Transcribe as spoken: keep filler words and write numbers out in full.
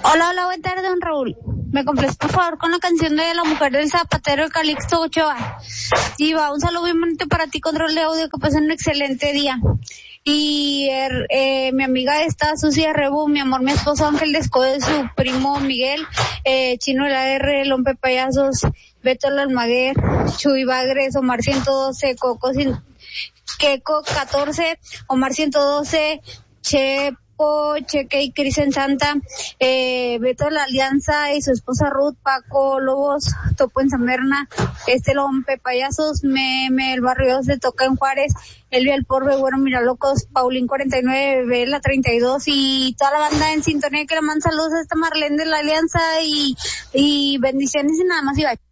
Hola, hola, buena tarde, don Raúl. Me complace, por favor, con la canción de La Mujer del Zapatero de Calixto Ochoa. Y va, un saludo bien bonito para ti, control de audio, que pasen un excelente día. Y er, eh, mi amiga esta, Sucia Rebu, mi amor, mi esposo Ángel Descode, su primo Miguel, eh, Chino de la R, Lompe Payasos, Beto Almaguer, Chuy Bagres, Omar ciento doce, Coco, Queco catorce, Omar ciento doce, Che Cheque y Cris en Santa, eh, Beto de la Alianza y su esposa Ruth, Paco Lobos, Topo en San Berna, este Lompe Payasos, Meme, el barrio se toca en Juárez, Elvia el Porbe, bueno, mira locos, Paulín cuarenta y nueve, Bela treinta y dos y toda la banda en sintonía que le mandan saludos a esta Marlene de la Alianza y, y bendiciones y nada más y bye.